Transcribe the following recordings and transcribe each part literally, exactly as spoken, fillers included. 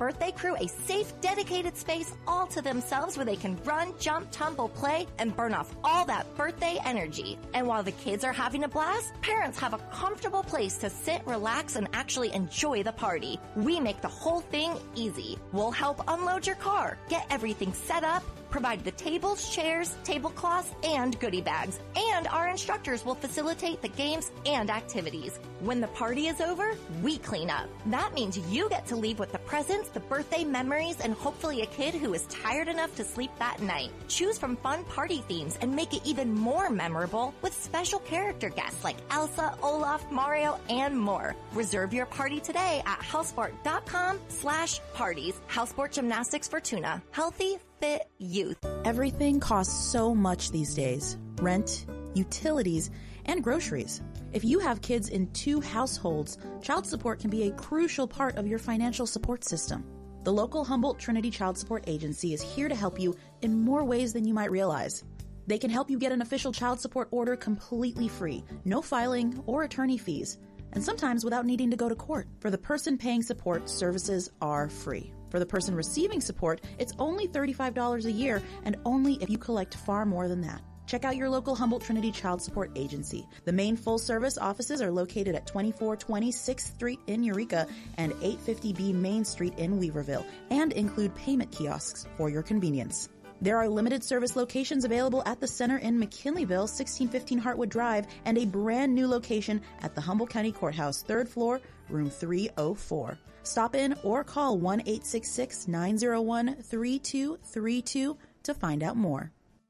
birthday crew a safe, dedicated space all to themselves where they can run, jump, tumble, play, and burn off all that birthday energy. And while the kids are having a blast, parents have a comfortable place to sit, relax, and actually enjoy the party. We make the whole thing easy. We'll help unload your car, get everything set up, provide the tables, chairs, tablecloths, and goodie bags. And our instructors will facilitate the games and activities. When the party is over, we clean up. That means you get to leave with the presents, the birthday memories, and hopefully a kid who is tired enough to sleep that night. Choose from fun party themes and make it even more memorable with special character guests like Elsa, Olaf, Mario, and more. Reserve your party today at houseport.com slash parties. Houseport Gymnastics Fortuna. Healthy, fit youth. Everything costs so much these days. Rent, utilities, and groceries. If you have kids in two households, child support can be a crucial part of your financial support system. The local Humboldt Trinity Child Support Agency is here to help you in more ways than you might realize. They can help you get an official child support order completely free, no filing or attorney fees, and sometimes without needing to go to court. For the person paying support, services are free. For the person receiving support, it's only thirty-five dollars a year, and only if you collect far more than that. Check out your local Humboldt Trinity Child Support Agency. The main full-service offices are located at twenty-four twenty sixth Street in Eureka and eight fifty B Main Street in Weaverville, and include payment kiosks for your convenience. There are limited service locations available at the center in McKinleyville, sixteen fifteen Hartwood Drive, and a brand new location at the Humboldt County Courthouse, third floor, room three oh four. Stop in or call one eight six six, nine oh one, three two three two to find out more.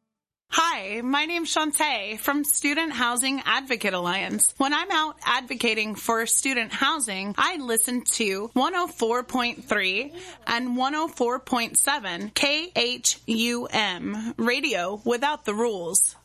Hi, my name's Shantae from Student Housing Advocate Alliance. When I'm out advocating for student housing, I listen to one oh four point three and one oh four point seven K H U M, Radio Without the Rules.